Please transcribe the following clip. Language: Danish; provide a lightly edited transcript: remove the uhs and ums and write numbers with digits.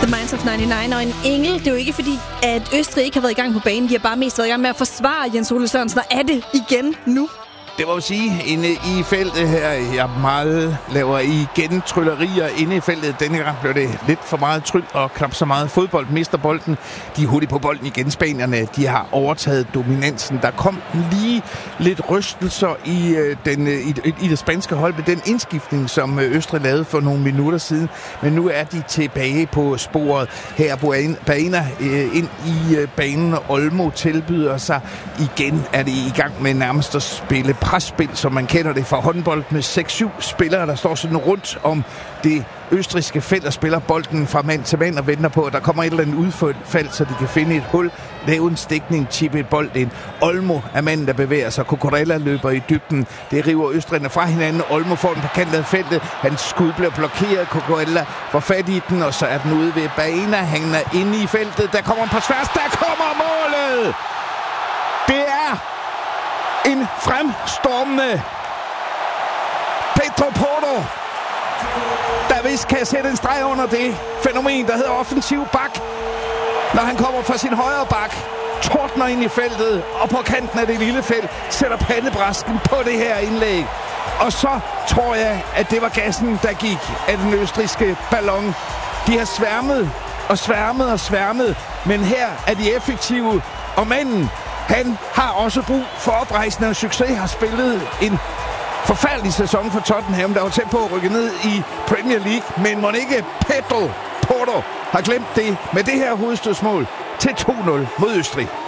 The Minds of 99 og en engel. Det er jo ikke fordi, at Østrig ikke har været i gang på banen. De har bare mest været i gang med at forsvare Jens Ole Sørensen. Og er det igen nu? Det må man sige, inde i feltet her, jeg meget laver igen tryllerier inde i feltet. Denne gang blev det lidt for meget tryl og knap så meget fodbold. Mister bolden. De er hurtigt på bolden igen. Spanierne, de har overtaget dominansen. Der kom lige lidt rystelser i det spanske hold med den indskiftning, som Østrig lavede for nogle minutter siden. Men nu er de tilbage på sporet. Her er Baena ind i banen. Olmo tilbyder sig. Igen er det i gang med nærmest at spille presspil, som man kender det fra håndbold, med 6-7 spillere, der står sådan rundt om det østrigske felt og spiller bolden fra mand til mand og venter på, at der kommer et eller andet udfald, så de kan finde et hul, lave en stikning, chippe et bold ind. Olmo er manden, der bevæger sig. Cucurella løber i dybden. Det river østrigerne fra hinanden. Olmo får den på kanten af feltet. Hans skud bliver blokeret. Cucurella får fat i den, og så er den ude ved Baena. Han er inde i feltet. Der kommer en på tværs. Der kommer målet! Det er en fremstormende Pedro Porro, der vist kan sætte en streg under det fænomen, der hedder offensiv bak. Når han kommer fra sin højre bak, tordner ind i feltet, og på kanten af det lille felt, sætter pandebrasken på det her indlæg. Og så tror jeg, at det var gassen, der gik af den østrigske ballon. De har sværmet, men her er de effektive, og manden, han har også brug for oprejsende og succes, har spillet en forfærdelig sæson for Tottenham, der var tæt på at rykke ned i Premier League, men må ikke Pedro Porro har glemt det med det her hovedstødsmål til 2-0 mod Østrig.